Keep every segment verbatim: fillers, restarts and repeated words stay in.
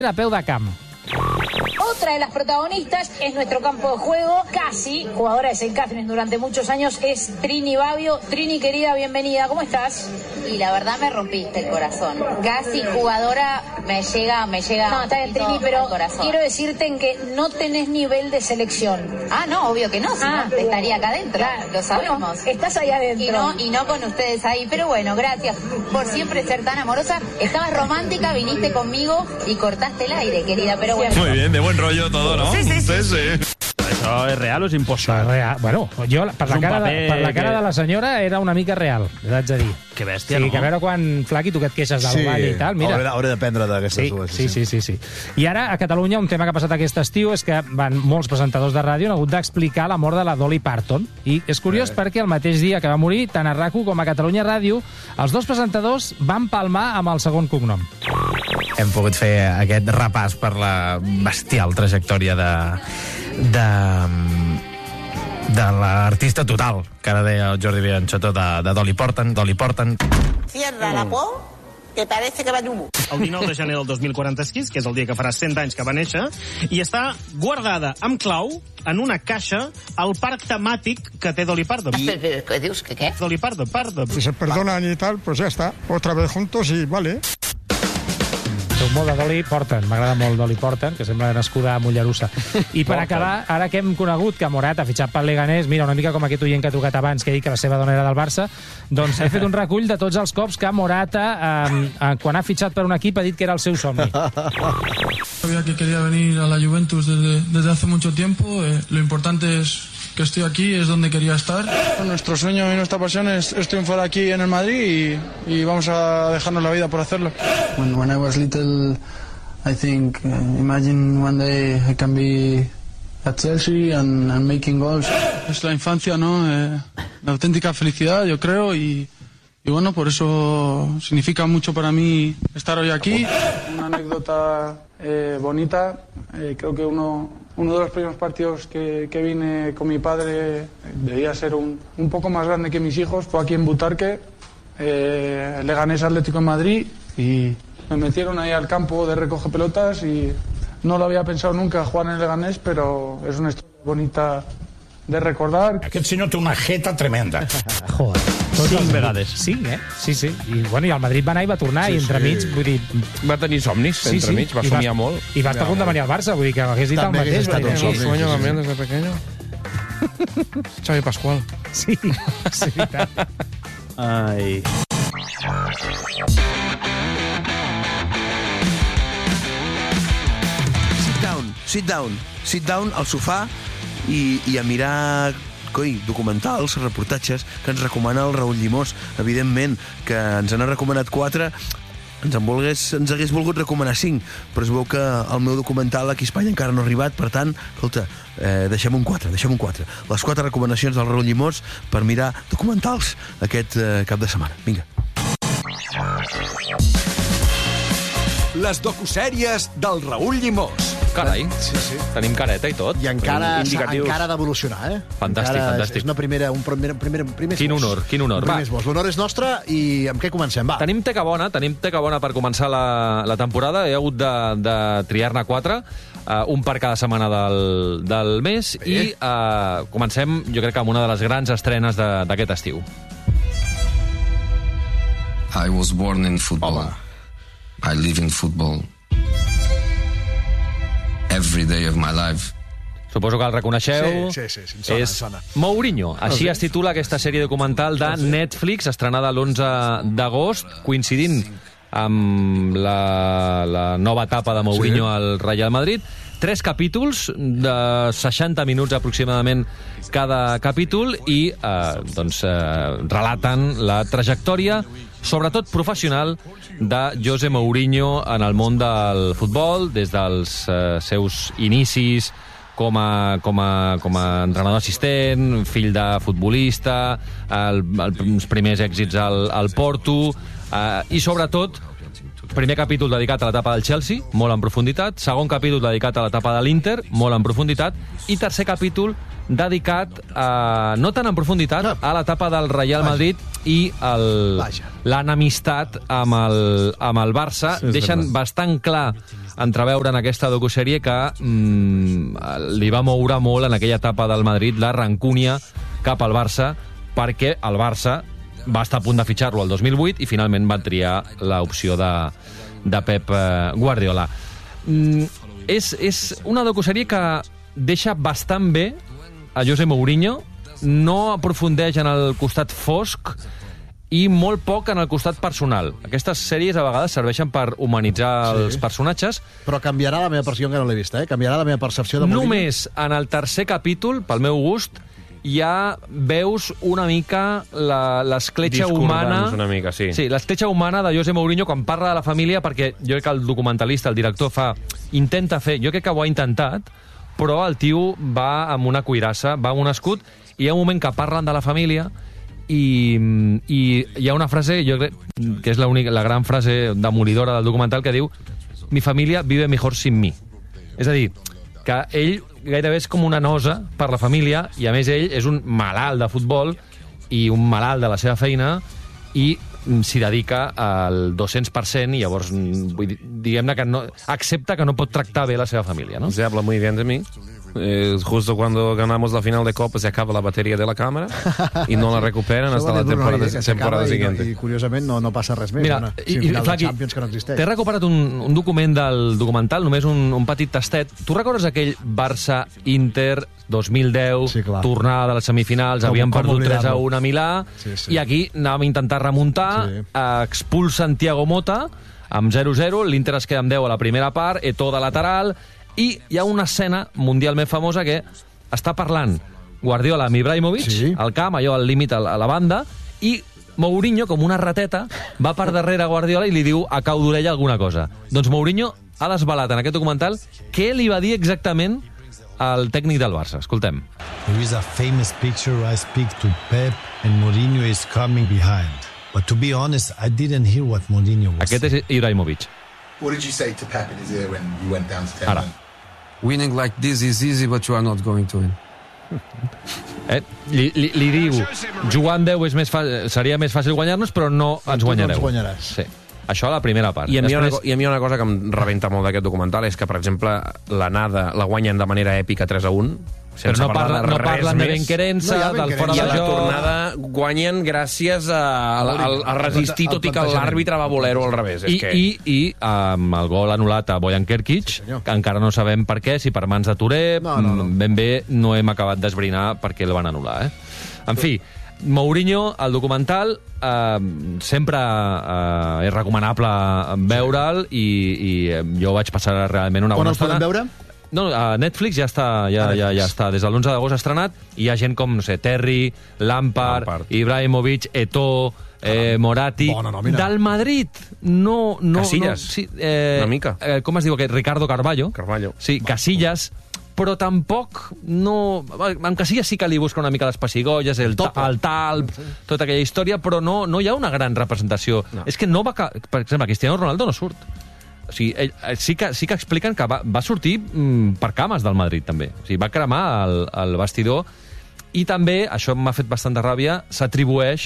a peu de camp. Otra de las protagonistas es nuestro campo de juego, casi, jugadora de Saint Catherine durante muchos años, es Trini Babbio. Trini, querida, bienvenida, ¿cómo estás? Y la verdad me rompiste el corazón. Casi jugadora me llega, me llega. No, está bien, Trini, pero quiero decirte en que no tenés nivel de selección. Ah, no, obvio que no, si ah, no estaría acá adentro, claro, lo sabemos. Bueno, estás ahí adentro. Y no, y no con ustedes ahí, pero bueno, gracias por siempre ser tan amorosa. Estabas romántica, viniste conmigo y cortaste el aire, querida, pero bueno. Muy bien, de buen rollo todo, ¿no? Sí, sí, sí. sí, sí. Això és real o és impostat? Real. Bueno, jo, per la, cara de, per la cara que... de la senyora, era una mica real, t'haig de dir. Que bèstia, sí, no? que a veure quan, Flaqui, tu que et queixes del sí. ball i tal, mira... Hauré, hauré d'aprendre d'aquestes sí, dues. Sí, sí, sí, sí. I ara, a Catalunya, un tema que ha passat aquest estiu és que van molts presentadors de ràdio han hagut d'explicar la mort de la Dolly Parton. I és curiós eh. perquè el mateix dia que va morir, tant a RAC u com a Catalunya Ràdio, els dos presentadors van palmar amb el segon cognom. Hem pogut fer aquest repàs per la bestial trajectòria de... de de l'artista total, que ara deia el Jordi Bianchotto, de, de Dolly Parton, Dolly Parton. Cierra la por, que parece que va d'humo. El dinou de gener del dos mil quaranta-sis, que és el dia que farà cent anys que va néixer, i està guardada amb clau en una caixa al parc temàtic que té Dolly Parton. I... Què dius? Que què? Dolly Parton, Parton. Si se perdonan y tal, pues ya está. Otra vez juntos y vale. Soc molt de Dolly Parton, m'agrada molt Dolly Parton, que sembla nascuda a Mollerussa. I per acabar, ara que hem conegut que Morata ha fitxat pel Leganés, mira, una mica com aquest oient que ha trucat abans, que ha dit que la seva dona era del Barça, doncs he fet un recull de tots els cops que Morata, eh, eh, quan ha fitxat per un equip, ha dit que era el seu somni. Sabía que quería venir a la Juventus desde, desde hace mucho tiempo. Eh, lo importante es que estoy aquí, es donde quería estar. Nuestro sueño y nuestra pasión es, es triunfar aquí en el Madrid y, y vamos a dejarnos la vida por hacerlo. When, when I was little, I think, uh, imagine one day I can be at Chelsea and, and making goals. Es la infancia, ¿no? Eh, la auténtica felicidad, yo creo, y, y bueno, por eso significa mucho para mí estar hoy aquí. Una anécdota eh, bonita, eh, creo que uno... Uno de los primeros partidos que, que vine con mi padre, debía ser un, un poco más grande que mis hijos, fue aquí en Butarque, eh, Leganés Atlético en Madrid, y me metieron ahí al campo de recoge pelotas y no lo había pensado nunca jugar en el Leganés, pero es una historia bonita de recordar. Aquest senyor té una jeta tremenda. Joder. Cinc vegades. Sí, eh? Sí, sí. I, bueno, i el Madrid va anar i va tornar, sí, i entremig, sí. Vull dir... Va tenir somnis, sí, entremig, sí. Va somiar molt. I va estar a punt de venir al Barça, vull dir que hagués dit el mateix. També hagués estat un somni. Sueño también desde pequeño. Xavi Pascual. Sí, sí, veritat. Ai... Sit down, sit down, sit down al sofà i, i a mirar... coi, documentals, reportatges que ens recomana el Raül Llimós, evidentment, que ens n'ha recomanat quatre, ens en volgués, ens hagués volgut recomanar cinc, però es veu que el meu documental aquí a Espanya encara no ha arribat, per tant, escolta, eh, deixem un quatre, deixem un quatre. Les quatre recomanacions del Raül Llimós per mirar documentals aquest eh, cap de setmana. Vinga. Les docusèries del Raül Llimós. Carai, sí, sí. Tenim careta i tot. I encara, encara ha d'evolucionar, eh? Fantàstic, encara fantàstic. És una primera, un primer, primer, primer Quin honor, quin honor. Va. L'honor és nostre i amb què comencem? Va. Tenim teca bona, tenim teca bona per començar la, la temporada. He hagut de, de triar-ne quatre, uh, un per cada setmana del, del mes, Bé. i uh, comencem, jo crec que amb una de les grans estrenes d'aquest estiu. I was born in football. Home. I live in football. Every day of my life. Suposo que el reconeixeu. Sí, sí, sí, sí, és sona. Mourinho. Així es titula aquesta sèrie documental de Netflix, estrenada l'onze d'agost, coincidint amb la, la nova etapa de Mourinho sí. al Real Madrid. Tres capítols de seixanta minuts aproximadament cada capítol i eh, doncs, eh, relaten la trajectòria, sobretot professional, de José Mourinho en el món del futbol, des dels eh, seus inicis com a, com a, com a entrenador assistent, fill de futbolista, el, el, els primers èxits al, al Porto, eh, i sobretot primer capítol dedicat a l'etapa del Chelsea, molt en profunditat, segon capítol dedicat a l'etapa de l'Inter, molt en profunditat, i tercer capítol dedicat, a, no tan en profunditat, a l'etapa del Real Madrid i l'enemistat amb, el, amb el Barça. Sí, deixen bastant clar entreveure en aquesta docusèrie que mm, li va moure molt en aquella etapa del Madrid la rancúnia cap al Barça, perquè el Barça va estar a punt de fitxar-lo el dos mil vuit i finalment va triar l'opció de, de Pep Guardiola. Mm, és, és una docusèrie que deixa bastant bé a José Mourinho, no aprofundeix en el costat fosc i molt poc en el costat personal. Aquestes sèries a vegades serveixen per humanitzar sí. els personatges. Però canviarà la meva percepció, que no l'he vista, eh? Canviarà la meva percepció de Mourinho. Només en el tercer capítol, pel meu gust, ja veus una mica l'escletxa humana... una mica, sí. Sí, l'escletxa humana de José Mourinho quan parla de la família, perquè jo crec que el documentalista, el director, fa intenta fer... Jo crec que ho ha intentat, però el tio va amb una cuirassa, va amb un escut, i hi ha un moment que parlen de la família i, i hi ha una frase, jo crec que és la, única, la gran frase demolidora del documental, que diu: mi família vive mejor sin mi. És a dir, que ell gairebé és com una nosa per la família, i a més ell és un malalt de futbol i un malalt de la seva feina, i s'hi dedica al dos-cents per cent, i llavors vull dir, diguem-ne que no, accepta que no pot tractar bé la seva família, ¿no? Se habla muy bien de mí. Eh, justo cuando ganamos la final de Copa se acaba la batería de la cámara y no la recuperan hasta la temporada, temporada siguiente. I, no, i curiosament no, no passa res més. Mira, no? i, sí, final i, de Champions que no existeix. T'he recuperat un, un document del documental, només un, un petit tastet. Tu recordes aquell Barça-Inter dos mil deu, sí, tornada de les semifinals, com, havien com perdut tres a un a Milà, sí, sí. I aquí anàvem a intentar remuntar, sí. Expulsen Thiago Motta amb zero zero, l'Inter es queda amb deu a la primera part, Eto'o de lateral, i hi ha una escena mundialment famosa que està parlant Guardiola amb Ibrahimovic, sí. al camp, allò al límit a la banda, i Mourinho, com una rateta, va per darrere Guardiola i li diu a cau d'orella alguna cosa. Doncs Mourinho ha desvelat en aquest documental què li va dir exactament al tècnic del Barça. Escoltem. There is a famous picture where I speak to Pep and Mourinho is coming behind. But to be honest, I didn't hear what Mourinho was Aquest és Ibrahimovic. What did you say to Pep in his ear when you went down to ten? Ara. Winning like this is easy, but you are not going to win. Eh? Li, li, li diu, jugant deu és més fàcil, seria més fàcil guanyar-nos, però no ens guanyareu. No ens guanyaràs. Sí. Això a la primera part. I a, mi Després... una, I a mi una cosa que em rebenta molt d'aquest documental és que, per exemple, l'anada la guanyen de manera èpica tres a un, però no, parla, no parlen de benquerença, no del fora de joc. I a la tornada guanyen gràcies a, a, a, a resistir, tot i que l'àrbitre va voler-ho al revés. I, és que... i, i amb el gol anul·lat a Bojan Kerkic, sí, que encara no sabem per què, si per mans de Touré, no, no, no. ben bé no hem acabat d'esbrinar per què el van anul·lar. Eh? En fi, Mourinho, el documental, eh, sempre eh, és recomanable veure'l, i, i jo vaig passar realment una bona estona. On el podem veure? No, a Netflix ja està, ja, ja, ja està. Des de l'onze d'agost estrenat, i hi ha gent com, no sé, Terry, Lampard, Lampard. Ibrahimovic, Eto'o, eh, Moratti... Bona del Madrid, no... no Casillas, no, sí, eh, una mica. Eh, com es diu aquest? Ricardo Carvalho. Carvalho. Sí, Casillas, però tampoc no... En Casillas sí que li busca una mica les pessigolles, el, ta, el talp, tota aquella història, però no, no hi ha una gran representació. No. És que no va... Per exemple, Cristiano Ronaldo no surt. O sigui, ell, sí, que, sí que expliquen que va, va sortir mm, per cames del Madrid, també. O sigui, va cremar el, el vestidor, i també, això m'ha fet bastanta ràbia, s'atribueix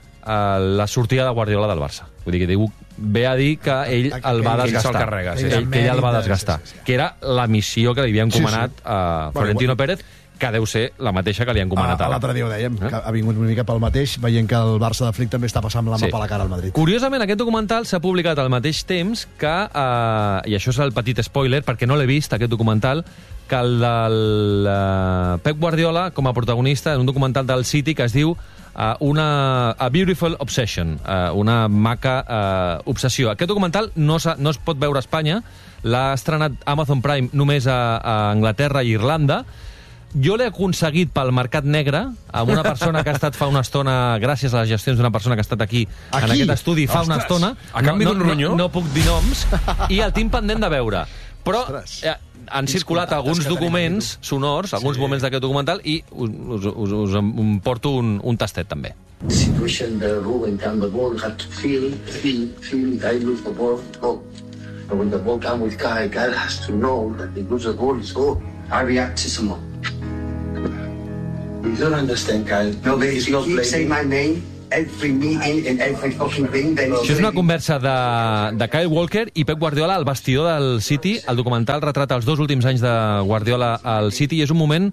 a la sortida de Guardiola del Barça. Vull dir que diu, ve a dir que ell el va desgastar. Ell carrega, sí. ell, que ell el va desgastar. Que era la missió que li havia encomanat sí, sí. a Florentino Pérez, que deu ser la mateixa que li han encomanat ah, ara. L'altre dia ho dèiem, eh? que ha vingut una mica pel mateix, veient que el Barça de Flick també està passant la mà sí. per la cara al Madrid. Curiosament, aquest documental s'ha publicat al mateix temps que, eh, i això és el petit spoiler, perquè no l'he vist, aquest documental, que el del uh, Pep Guardiola, com a protagonista, en un documental del City que es diu uh, una, A Beautiful Obsession, uh, una maca uh, obsessió. Aquest documental no, no es pot veure a Espanya, l'ha estrenat Amazon Prime només a, a Anglaterra i Irlanda. Jo l'he aconseguit pel mercat negre, amb una persona que ha estat fa una estona, gràcies a les gestions d'una persona que ha estat aquí, aquí? en aquest estudi fa Ostres. una estona. A canvi no, d'un ronyó? No, no puc dir noms, i el tinc pendent de veure. Però eh, han circulat alguns documents sonors, alguns sí. moments d'aquest documental, i us, us, us, us em porto un, un tastet, també. Situation the ball went down the ball, had to feel, feel, feel, I lose the ball, go. And when the ball comes with Guy, Guy has to know that he loses the ball, is go. I react to someone. You don't understand, Kyle. No, but if you keep saying my name every meeting and every fucking thing. Then Això és una conversa de, de Kyle Walker i Pep Guardiola al vestidor del City. El documental retrata els dos últims anys de Guardiola al City i és un moment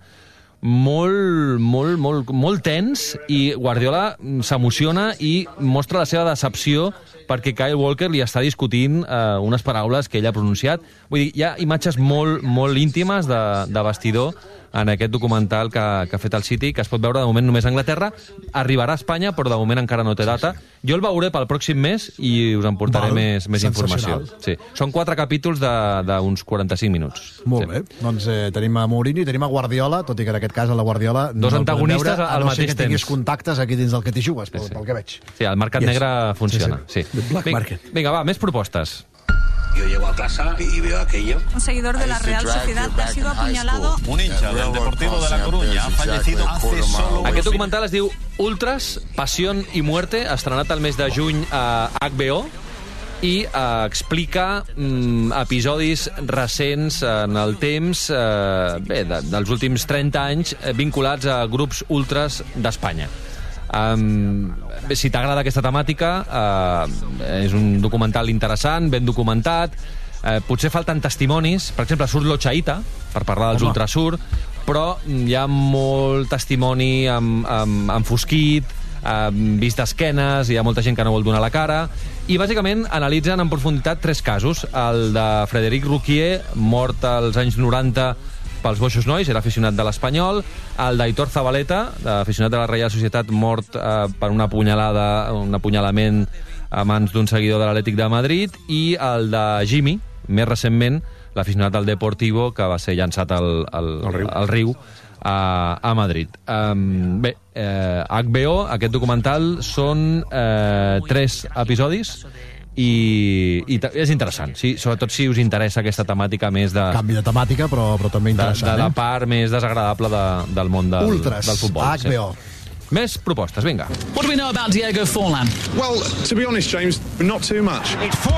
molt, molt, molt, molt tens i Guardiola s'emociona i mostra la seva decepció perquè Kyle Walker li està discutint eh, unes paraules que ell ha pronunciat. Vull dir, hi ha imatges molt, molt íntimes de, de vestidor en aquest documental que, que ha fet el City, que es pot veure de moment només a Anglaterra. Arribarà a Espanya, però de moment encara no té data. Jo el veuré pel pròxim mes i us en portaré Val, més, més informació. Sí. Són quatre capítols d'uns quaranta-cinc minuts. Molt sí. bé. Doncs eh, tenim a Mourinho i tenim a Guardiola, tot i que en aquest cas a la Guardiola Dos no antagonistes veure, al no mateix sé que tinguis temps. contactes aquí dins del que t'hi jugues, pel, Sí, sí. pel que veig. Sí, el mercat Yes. negre funciona. Sí, Sí, sí. The black Vinga, market. vinga, va, més propostes. Yo llego a casa y veo aquello. Un seguidor de la Real Sociedad ha sido apuñalado. Un hincha del Deportivo de La Coruña ha fallecido hace solo... Aquest documental es diu Ultras, Pasión y Muerte, estrenat el mes de juny a H B O i eh, explica mm, episodis recents en el temps, eh, bé, de, dels últims trenta anys, eh, vinculats a grups ultras d'Espanya. Um, si t'agrada aquesta temàtica, uh, és un documental interessant, ben documentat. Uh, potser falten testimonis, per exemple, surt l'Ochaita, per parlar dels Home. Ultrasur, però hi ha molt testimoni amb, amb, enfosquit, amb vist d'esquenes, hi ha molta gent que no vol donar la cara, i bàsicament analitzen en profunditat tres casos. El de Frederic Rouquier, mort als anys noranta pels Boixos Nois, era aficionat de l'Espanyol, el d'Aitor Zabaleta, aficionat de la Reial Societat, mort eh, per una punyalada, un apunyalament a mans d'un seguidor de l'Atlètic de Madrid, i el de Jimmy, més recentment, l'aficionat del Deportivo, que va ser llançat al, al, al riu, al riu a, a Madrid. Um, bé, eh, H B O, aquest documental, són eh, tres episodis, i, i és interessant, sí, sobretot si us interessa aquesta temàtica més de... Canvi de temàtica, però, però també interessant. De, de la eh? part més desagradable de, del món del, Ultras, del futbol. H B O. Sí. Més propostes, vinga. What do we know about Diego Forlan? Well, to be honest, James, not too much.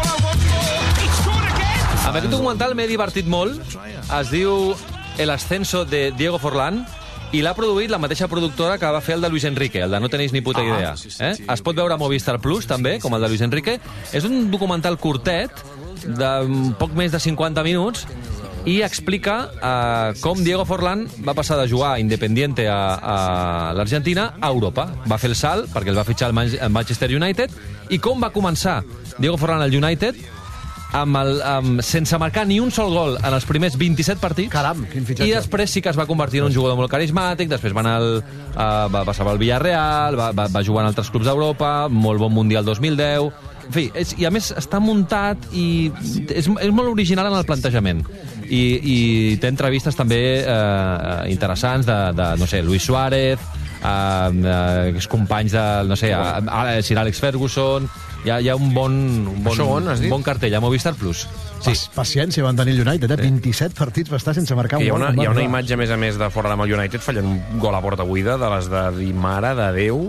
Amb aquest documental m'he divertit molt. Es diu El ascenso de Diego Forlán i l'ha produït la mateixa productora que va fer el de Luis Enrique, el de No tenéis ni puta idea. Eh? Es pot veure a Movistar Plus, també, com el de Luis Enrique. És un documental curtet, de poc més de cinquanta minuts, i explica eh, com Diego Forlán va passar de jugar a Independiente a, a l'Argentina a Europa. Va fer el salt, perquè el va fitxar el Man- el Manchester United, i com va començar Diego Forlán al United, amb el, amb, sense marcar ni un sol gol en els primers vint-i-set partits. Caram, quin fitxatge. I després sí que es va convertir en un jugador molt carismàtic, després va anar al, uh, va passar al Villarreal, va, va, va jugar en altres clubs d'Europa, molt bon Mundial dos mil deu... En fi, és, i a més està muntat i és, és molt original en el plantejament. I, i té entrevistes també eh, interessants de, de, no sé, Luis Suárez, eh, eh, companys de, no sé, a, a, Sir Alex Ferguson... Hi ha, hi ha un bon, un bon, Això on has dit? un bon cartell a Movistar Plus. Sí. Paciència van tenir el United, eh? vint-i-set partits va estar sense marcar un Hi ha gol. una, hi ha una imatge, a més a més, de fora amb el United fallant un gol a porta buida, de les de dir, mare de Déu,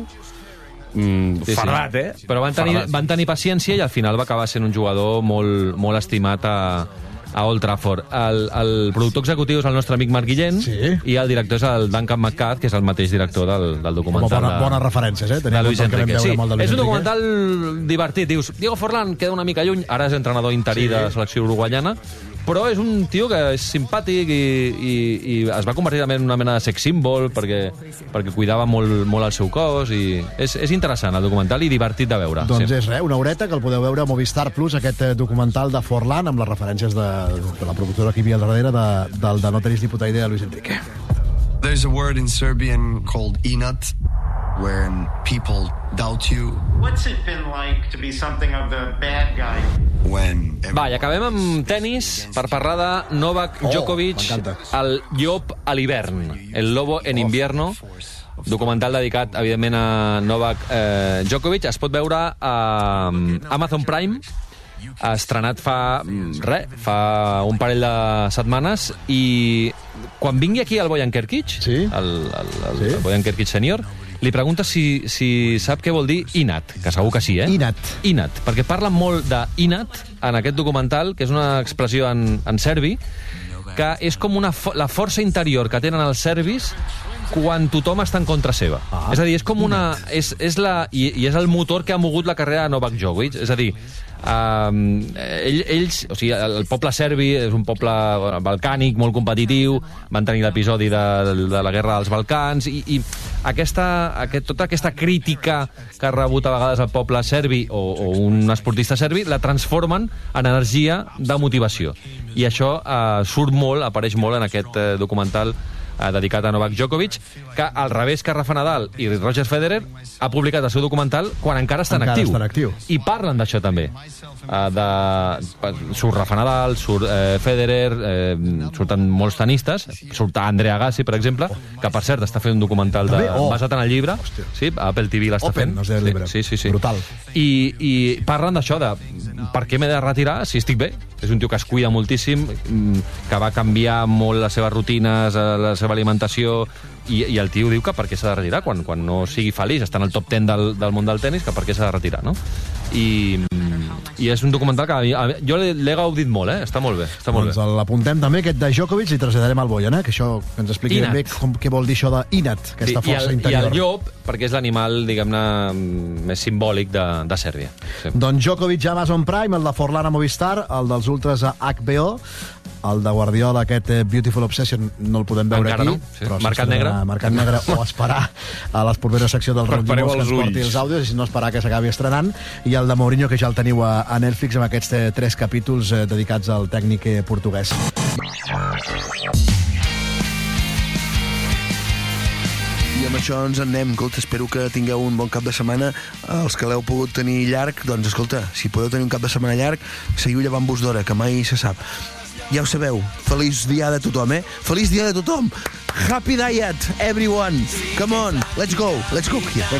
mm, Sí, sí. fardat, eh? Però van tenir, Fardat. van tenir paciència i al final va acabar sent un jugador molt, molt estimat a, a Old Trafford. El, el productor executiu és el nostre amic Marc Guillén, sí. I el director és el Duncan McCart, que és el mateix director del, del documental. Home, bona, de, bones referències, eh? Tenim de Luis en compte el que vam Enrique. veure Sí, amb el de Luis és un Enrique. documental divertit. Dius, Diego Forlán queda una mica lluny, ara és entrenador interí sí. de la selecció uruguaiana, però és un tio que és simpàtic i, i, i es va convertir també en una mena de sex symbol perquè, perquè cuidava molt, molt el seu cos i és, és interessant el documental i divertit de veure. Doncs sí. és res, una horeta que el podeu veure a Movistar Plus, aquest eh, documental de Forlán amb les referències de, de la productora que hi havia al darrere de, del de No tenéis ni puta idea de Luis Enrique. There's a word in Serbian called inat, when people doubt you. What's it been like to be something of the bad guy? When Va, i acabem amb tennis per parlar de Novak Oh, Djokovic, m'encanta. el llop a l'hivern, el lobo en invierno, documental dedicat, evidentment, a Novak eh, Djokovic. Es pot veure a Amazon Prime, estrenat fa, res, fa un parell de setmanes, i quan vingui aquí el Bojan Kerkic, sí? el, el, el, sí? el Bojan Kerkic sènior, li pregunta si, si sap què vol dir inat, que segur que sí, eh? Inat. Inat, perquè parla molt de inat en aquest documental, que és una expressió en, en serbi, que és com una fo la força interior que tenen els serbis quan tothom està en contra seva. Ah. És a dir, és com una... És, és la, i, I és el motor que ha mogut la carrera de Novak Djokovic. És a dir, Um, ell, ells, o sigui, el poble serbi és un poble bueno, balcànic, molt competitiu, van tenir l'episodi de, de la guerra dels Balcans i, i aquesta, aquest, tota aquesta crítica que ha rebut a vegades el poble serbi o, o un esportista serbi la transformen en energia de motivació i això uh, surt molt, apareix molt en aquest uh, documental dedicat a Novak Djokovic, que al revés que Rafa Nadal i Roger Federer ha publicat el seu documental quan encara està en encara actiu. Està en actiu. I parlen d'això també. Uh, de... Surt Rafa Nadal, surt eh, Federer, eh, surten molts tenistes, surt Andre Agassi, per exemple, que per cert està fent un documental de... oh. basat en el llibre. Hòstia. Sí, Apple T V l'està fent. No sé el llibre. Sí, sí, sí. Brutal. I, I parlen d'això, de per què m'he de retirar si estic bé. És un tio que es cuida moltíssim, que va canviar molt les seves rutines, la seva alimentació, i, i el tio diu que per què s'ha de retirar quan, quan no sigui feliç, està en el top deu del, del món del tennis, que per què s'ha de retirar, no? I, i és un documental que a mi, jo l'he gaudit molt, eh? Està molt bé. Està molt doncs l'apuntem també, aquest de Djokovic, i traslladarem al Bojan, eh? Que això que ens expliqui ben bé com, què vol dir això d'Inat, aquesta sí, força i el, interior. I el llop, perquè és l'animal, diguem-ne, més simbòlic de, de Sèrbia. Sí. Doncs Djokovic a Amazon Prime, el de Forlan a Movistar, el dels ultras a H B O, el de Guardiola, aquest Beautiful Obsession, no el podem veure encara aquí. No? Sí. Marcat negre. Marcat negre, o esperar a les properes secció del Raúl Llimós que ens porti els àudios, i si no esperar que s'acabi estrenant, i el de Mourinho, que ja el teniu a, a Netflix, amb aquests eh, tres capítols eh, dedicats al tècnic eh, portuguès. I amb això ens en anem. Escolta, espero que tingueu un bon cap de setmana. Els que l'heu pogut tenir llarg, doncs escolta, si podeu tenir un cap de setmana llarg, seguiu llevant-vos d'hora, que mai se sap. Ja ho sabeu, feliç dia de tothom, eh? Feliç dia de tothom! Happy diet, everyone! Come on, let's go, let's go here.